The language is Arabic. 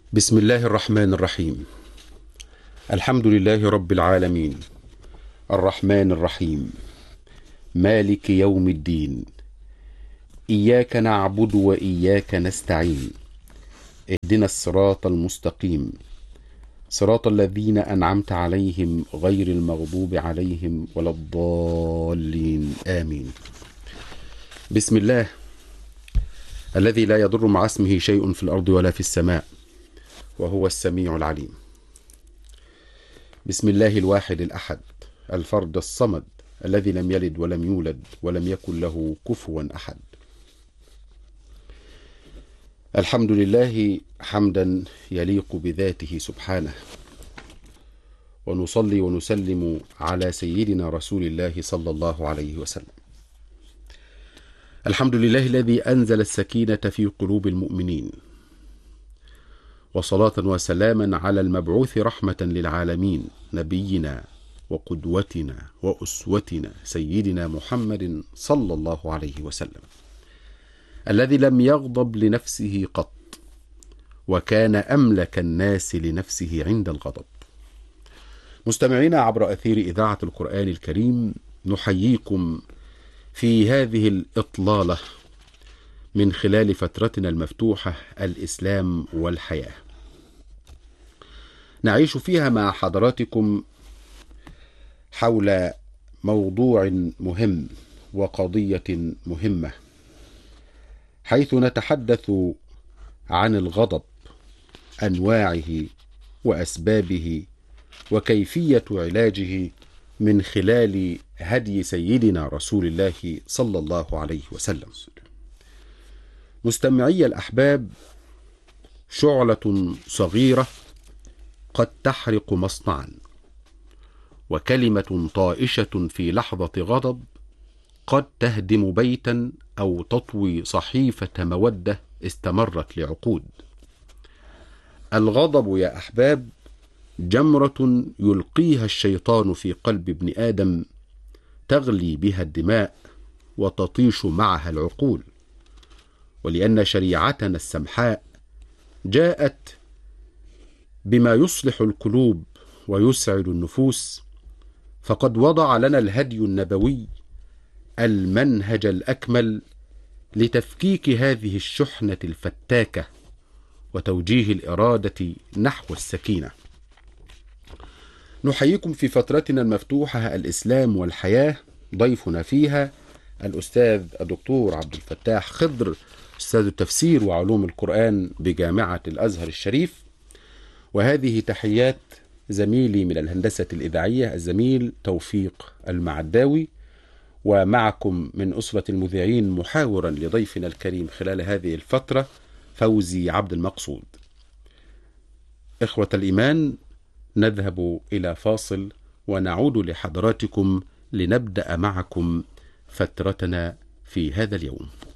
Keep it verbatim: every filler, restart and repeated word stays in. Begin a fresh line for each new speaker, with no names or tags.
بسم الله الرحمن الرحيم. الحمد لله رب العالمين، الرحمن الرحيم، مالك يوم الدين، إياك نعبد وإياك نستعين، اهدنا الصراط المستقيم، صراط الذين أنعمت عليهم غير المغضوب عليهم ولا الضالين، آمين. بسم الله الذي لا يضر مع اسمه شيء في الأرض ولا في السماء، وهو السميع العليم. بسم الله الواحد الأحد الفرد الصمد الذي لم يلد ولم يولد ولم يكن له كفوا أحد. الحمد لله حمدا يليق بذاته سبحانه، ونصلي ونسلم على سيدنا رسول الله صلى الله عليه وسلم. الحمد لله الذي أنزل السكينة في قلوب المؤمنين، وصلاة وسلاما على المبعوث رحمة للعالمين، نبينا وقدوتنا وأسوتنا سيدنا محمد صلى الله عليه وسلم، الذي لم يغضب لنفسه قط، وكان أملك الناس لنفسه عند الغضب. مستمعينا عبر أثير إذاعة القرآن الكريم، نحييكم في هذه الإطلالة من خلال فترتنا المفتوحة الإسلام والحياة. نعيش فيها مع حضراتكم حول موضوع مهم وقضية مهمة، حيث نتحدث عن الغضب، أنواعه وأسبابه وكيفية علاجه من خلال هدي سيدنا رسول الله صلى الله عليه وسلم. مستمعي الأحباب، شعلة صغيرة قد تحرق مصنعا، وكلمة طائشة في لحظة غضب قد تهدم بيتا أو تطوي صحيفة مودة استمرت لعقود. الغضب يا أحباب جمرة يلقيها الشيطان في قلب ابن آدم، تغلي بها الدماء وتطيش معها العقول. ولأن شريعتنا السمحاء جاءت بما يصلح القلوب ويسعد النفوس، فقد وضع لنا الهدي النبوي المنهج الأكمل لتفكيك هذه الشحنة الفتاكة وتوجيه الإرادة نحو السكينة. نحييكم في فترتنا المفتوحة الإسلام والحياة. ضيفنا فيها الأستاذ الدكتور عبد الفتاح خضر، أستاذ التفسير وعلوم القرآن بجامعة الأزهر الشريف. وهذه تحيات زميلي من الهندسة الإذاعية الزميل توفيق المعداوي، ومعكم من أسرة المذيعين محاورا لضيفنا الكريم خلال هذه الفترة فوزي عبد المقصود. إخوة الإيمان، نذهب إلى فاصل ونعود لحضراتكم لنبدأ معكم فترتنا في هذا اليوم.